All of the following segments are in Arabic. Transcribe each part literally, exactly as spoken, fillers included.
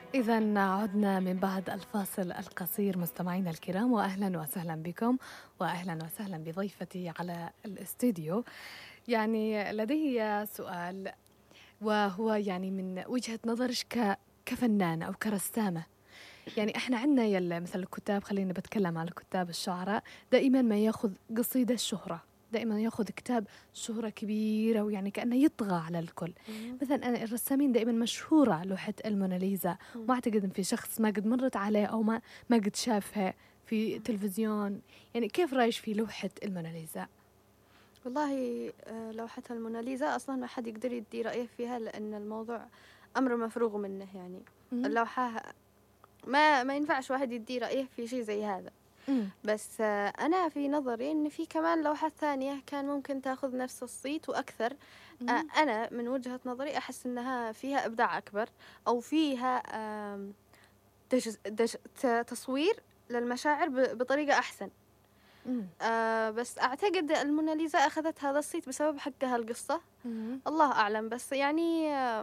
إذا عدنا من بعد الفاصل القصير مستمعينا الكرام، وأهلا وسهلا بكم وأهلا وسهلا بضيفتي على الاستوديو. يعني لدي سؤال، وهو يعني من وجهة نظرك ك كفنانة أو كرسامة. يعني إحنا عندنا يلا مثل الكتاب، خلينا بتكلم على الكتاب الشعراء، دائما ما ياخذ قصيدة الشهرة، دائما ياخذ كتاب شهرة كبيرة ويعني كأنه يطغى على الكل. مم. مثلا أنا الرسامين دائما مشهورة لوحة الموناليزا، مم. ما أعتقد إن في شخص ما قد مرت عليه أو ما ما قد شافها في مم. تلفزيون. يعني كيف رأيك في لوحة الموناليزا؟ والله آه، لوحة الموناليزا أصلا ما حد يقدر يدي رأيه فيها، لأن الموضوع أمر مفروغ منه. يعني مم. اللوحة ما ما ينفعش واحد يدي رأيه في شيء زي هذا. مم. بس آه، أنا في نظري إن في كمان لوحات ثانية كان ممكن تأخذ نفس الصيت وأكثر. آه، مم. أنا من وجهة نظري أحس إنها فيها إبداع أكبر، أو فيها آم، دش دش ت- تصوير للمشاعر ب- بطريقة أحسن. مم. آه بس أعتقد الموناليزا أخذت هذا الصيت بسبب حقها القصة. مم. الله أعلم، بس يعني آه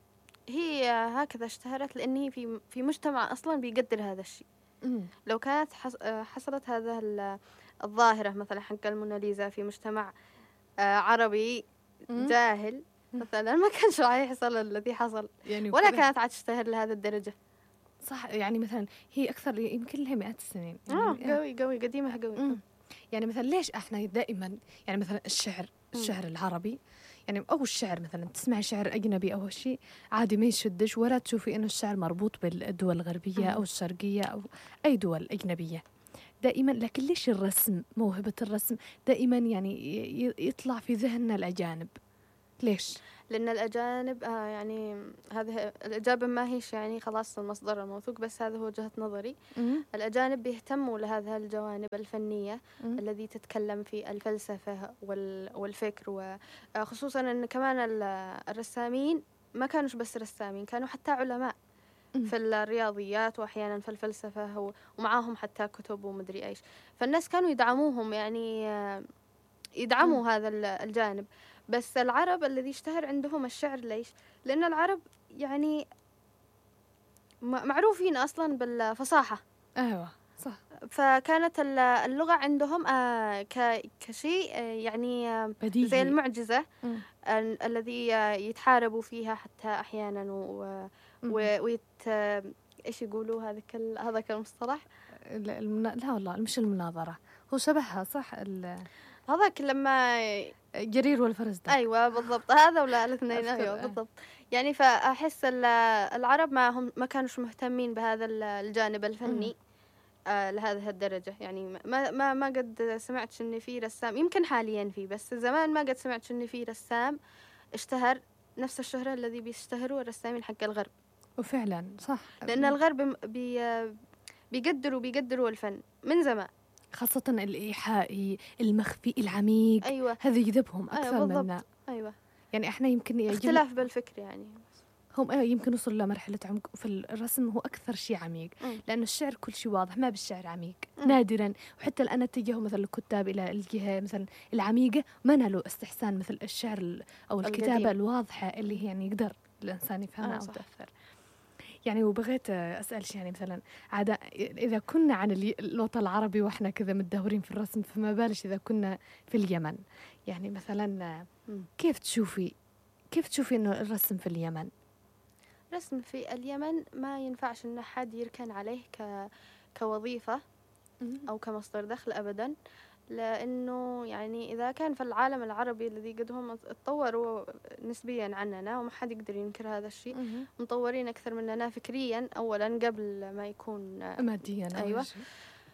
هي هكذا اشتهرت لأن هي في في مجتمع أصلا بيقدر هذا الشيء. مم. لو كانت حص آه حصلت هذا ال- الظاهرة مثلا حق الموناليزا في مجتمع آه عربي مم. جاهل مثلا، ما كانش راح يحصل الذي حصل، يعني ولا وكذا. كانت عتشتهر لهذا الدرجة. صح، يعني مثلا هي أكثر يمكن لها مئات السنين آه يعني. قوي قوي قديمة قوي. مم. يعني مثلا ليش احنا دائما يعني مثلا الشعر مم. الشعر العربي، يعني او الشعر مثلا تسمع شعر اجنبي او شيء عادي ما يشدش، ولا تشوفي انه الشعر مربوط بالدول الغربيه او مم. الشرقيه او اي دول اجنبيه دائما. لكن ليش الرسم، موهبه الرسم دائما يعني ي- ي- يطلع في ذهننا الاجانب؟ ليش؟ لأن الأجانب آه يعني هذه الإجابة ما هيش يعني خلاص المصدر الموثوق، بس هذا هو وجهة نظري. مم. الأجانب بيهتموا لهذه الجوانب الفنية مم. الذي تتكلم في الفلسفة وال- والفكر، وخصوصا أن كمان ال- الرسامين ما كانوش بس رسامين، كانوا حتى علماء مم. في الرياضيات وأحيانا في الفلسفة، و- ومعاهم حتى كتب ومدري إيش. فالناس كانوا يدعموهم، يعني آه، مم. يدعموا هذا ال- الجانب. بس العرب الذي اشتهر عندهم الشعر، ليش؟ لأن العرب يعني م- معروفين أصلا بالفصاحة. ايوه صح. فكانت ال- اللغة عندهم آه، ك- كشيء آه، يعني آه، زي بديهي. المعجزة مم. ال- الذي آه، يتحاربوا فيها حتى أحيانا، و, مم. و ويت آه، إيش يقولوا هذاك ال- هذاك المصطلح؟ لا, المنا... لا والله مش المناظره، هو شبهها صح. هذاك لما الجرير والفرزدق. ايوه بالضبط، هذا ولا الاثنين، اذكر ايوه آه. بالضبط. يعني فاحس ال- العرب ما هم ما كانوش مهتمين بهذا ال- الجانب مم. الفني آه لهذه الدرجة. يعني ما ما ما قد سمعت ان في رسام، يمكن حاليا في، بس زمان ما قد سمعت ان في رسام اشتهر نفس الشهرة الذي بيشتهروا الرسامين حق الغرب. وفعلا صح. لأن الغرب بي بيقدروا بيقدروا الفن من زمان. خاصة الإيحائي المخفي العميق، أيوة. هذا يجذبهم أيوة أكثر منا. بالضبط. أيوة. يعني إحنا يمكن يعجبنا اختلاف بالفكر يعني. هم، أيوة يمكن وصلوا لمرحلة عمق. في الرسم هو أكثر شيء عميق، مم. لأنه الشعر كل شيء واضح، ما بالشعر عميق مم. نادرا. وحتى الآن اتجهوا مثلا الكتاب إلى الجهة مثلا العميقة، ما نالوا استحسان مثل الشعر ال- أو الكتابة القديم. الواضحة اللي هي يعني يقدر الإنسان يفهمها آه أو صح. تأثر. يعني وبغيت أسأل شيء، يعني مثلا عادة إذا كنا عن الي- الوطن العربي وإحنا كذا متدهورين في الرسم، فما بالش إذا كنا في اليمن. يعني مثلا مم. كيف تشوفي كيف تشوفي إنه الرسم في اليمن؟ رسم في اليمن ما ينفعش إن حد يركن عليه ك... كوظيفة أو كمصدر دخل أبدا. لأنه يعني إذا كان في العالم العربي الذي قد هم اتطوروا نسبيا عننا، وما حد يقدر ينكر هذا الشيء، مطورين أكثر مننا فكريا أولا قبل ما يكون آه، ماديا أول أيوة. شيء.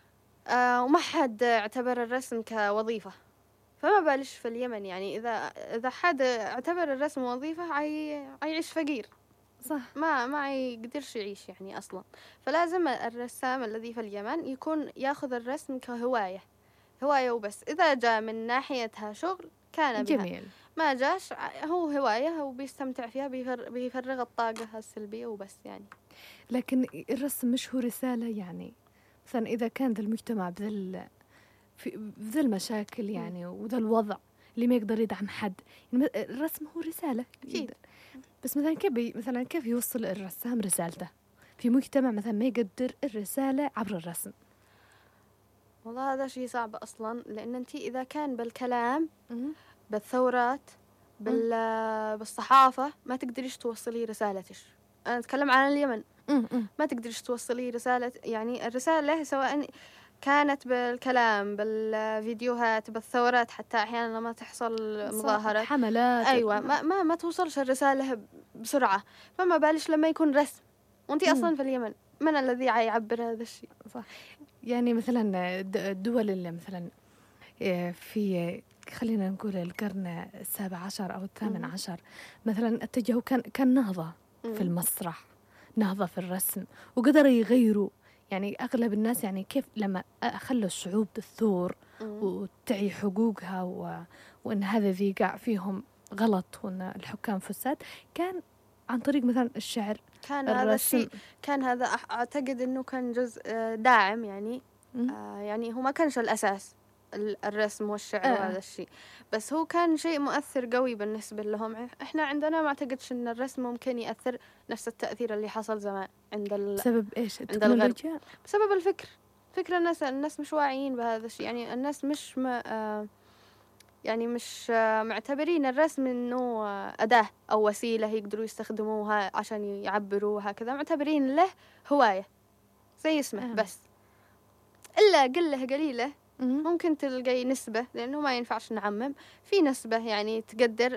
آه وما حد اعتبر الرسم كوظيفة، فما بالش في اليمن. يعني إذا إذا حد اعتبر الرسم وظيفة عي... عيعيش فقير، صح. ما ما يقدرش يعيش يعني أصلا. فلازم الرسام الذي في اليمن يكون ياخذ الرسم كهواية، هواية وبس. إذا جاء من ناحيتها شغل كان بها، جميل. ما جاش هو هواية وبيستمتع فيها، بيفر بيفرغ الطاقة السلبية وبس يعني. لكن الرسم مش هو رسالة؟ يعني مثلا إذا كان ذا المجتمع بذل في بذا المشاكل يعني وذا الوضع اللي ما يقدر يدعم حد، يعني الرسم هو رسالة أكيد. بس مثلا كيف بي مثلا كيف يوصل الرسام رسالته؟ في مجتمع مثلا ما يقدر الرسالة عبر الرسم؟ والله هذا شيء صعب أصلا، لأن أنت إذا كان بالكلام بالثورات بال... بالصحافة ما تقدريش توصلي رسالتك. أنا أتكلم عن اليمن، ما تقدريش توصلي رسالة، يعني الرسالة سواء كانت بالكلام بالفيديوهات بالثورات، حتى أحيانا لما تحصل مظاهرات حملات، أيوة ما, ما ما توصلش الرسالة بسرعة، فما بالش لما يكون رسم وأنتي أصلا في اليمن، من الذي يعبر هذا الشيء؟ صح. يعني مثلا الدول اللي مثلا في خلينا نقول القرن السابع عشر أو الثامن عشر مثلا اتجهوا كان كان نهضة في المسرح، نهضة في الرسم، وقدروا يغيروا يعني أغلب الناس، يعني كيف لما خلوا الشعوب تثور وتعي حقوقها و... وإن هذا ذي قاع فيهم غلط وإن الحكام فساد، كان عن طريق مثلا الشعر. كان هذا الشيء كان هذا أعتقد إنه كان جزء داعم، يعني آه يعني هو ما كانش الأساس الرسم والشعر آه. وهذا الشيء، بس هو كان شيء مؤثر قوي بالنسبة لهم. إحنا عندنا ما أعتقدش إن الرسم ممكن يأثر نفس التأثير اللي حصل زمان عند ال... بسبب إيش؟ عند الغرب، بسبب الفكر فكرة الناس الناس مش واعيين بهذا الشيء، يعني الناس مش ما آه يعني مش آه معتبرين الرسم إنه آه أداة أو وسيلة يقدروا يستخدموها عشان يعبروا هكذا، معتبرين له هواية زي اسمه آه. بس إلا قلة قليلة ممكن تلقي نسبة، لأنه ما ينفعش نعمم، في نسبة يعني تقدر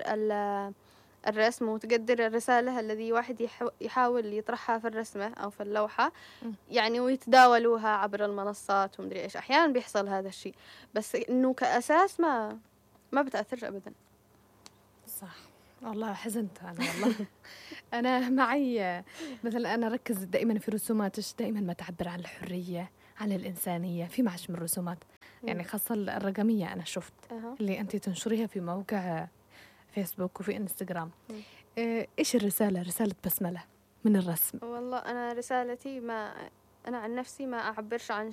الرسم وتقدر الرسالة الذي واحد يحاول يطرحها في الرسمة أو في اللوحة، يعني ويتداولوها عبر المنصات ومدري إيش. أحيانا بيحصل هذا الشيء، بس إنه كأساس ما ما بتأثر أبدا. صح والله حزنت أنا والله. أنا معي مثلا أنا ركز دائما في رسوماتش، دائما ما تعبر عن الحرية عن الإنسانية في معش من الرسومات، يعني خاصة الرقمية. أنا شفت أه. اللي أنت تنشريها في موقع فيسبوك وفي إنستغرام. إيش الرسالة؟ رسالة بسملة من الرسم. والله أنا رسالتي ما أنا عن نفسي ما أعبرش عن